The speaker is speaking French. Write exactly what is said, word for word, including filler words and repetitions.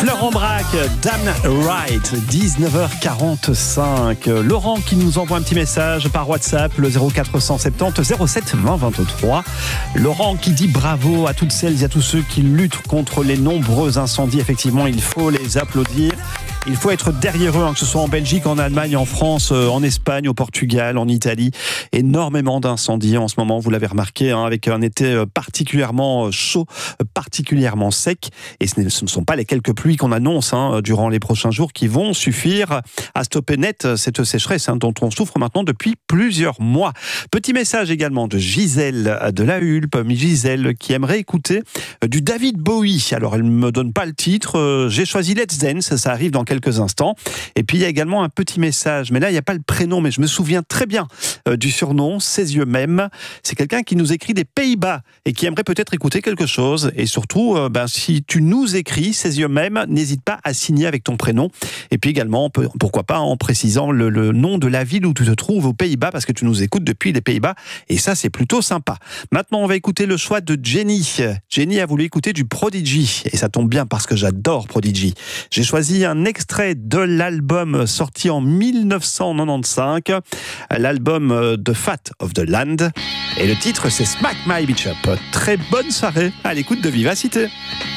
Laurent Braque, Damn Right, dix-neuf heures quarante-cinq. Laurent qui nous envoie un petit message par WhatsApp, le zéro quatre cent soixante-dix zéro sept vingt vingt-trois. Laurent qui dit bravo à toutes celles et à tous ceux qui luttent contre les nombreux incendies. Effectivement, il faut les applaudir. Il faut être derrière eux, hein, que ce soit en Belgique, en Allemagne, en France, euh, en Espagne, au Portugal, en Italie. Énormément d'incendies en ce moment, vous l'avez remarqué, hein, avec un été particulièrement chaud, particulièrement sec. Et ce ne, ce ne sont pas les quelques pluies qu'on annonce hein, durant les prochains jours qui vont suffire à stopper net cette sécheresse hein, dont on souffre maintenant depuis plusieurs mois. Petit message également de Gisèle de la Hulpe. Gisèle qui aimerait écouter du David Bowie. Alors elle ne me donne pas le titre, j'ai choisi Let's Dance, ça arrive dans quelques quelques instants. Et puis il y a également un petit message, mais là il n'y a pas le prénom, mais je me souviens très bien euh, du surnom, Ses yeux même. C'est quelqu'un qui nous écrit des Pays-Bas et qui aimerait peut-être écouter quelque chose. Et surtout, euh, ben, si tu nous écris Ses yeux même, n'hésite pas à signer avec ton prénom. Et puis également, peut, pourquoi pas en précisant le, le nom de la ville où tu te trouves aux Pays-Bas, parce que tu nous écoutes depuis les Pays-Bas. Et ça, c'est plutôt sympa. Maintenant, on va écouter le choix de Jenny. Jenny a voulu écouter du Prodigy. Et ça tombe bien parce que j'adore Prodigy. J'ai choisi un extrait de l'album sorti en mille neuf cent quatre-vingt-quinze, l'album de Fat of the Land. Et le titre, c'est Smack My Bitch Up. Très bonne soirée à l'écoute de Vivacité.